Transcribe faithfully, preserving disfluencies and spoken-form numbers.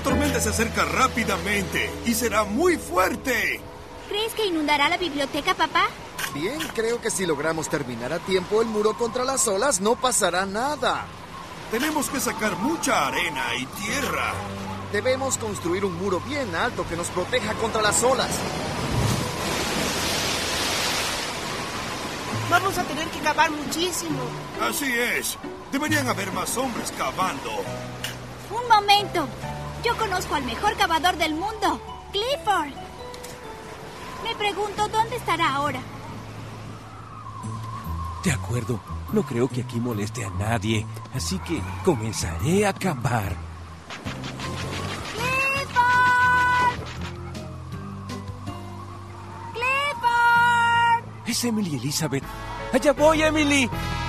tormenta se acerca rápidamente y será muy fuerte. ¿Crees que inundará la biblioteca, papá? Bien, creo que si logramos terminar a tiempo el muro contra las olas, no pasará nada. Tenemos que sacar mucha arena y tierra. Debemos construir un muro bien alto que nos proteja contra las olas. Vamos a tener que cavar muchísimo. Así es. Deberían haber más hombres cavando. Un momento. Yo conozco al mejor cavador del mundo, Clifford. Me pregunto dónde estará ahora. De acuerdo. No creo que aquí moleste a nadie, así que comenzaré a cavar. ¡Clifford! ¡Clifford! Es Emily Elizabeth. ¡Allá voy, Emily!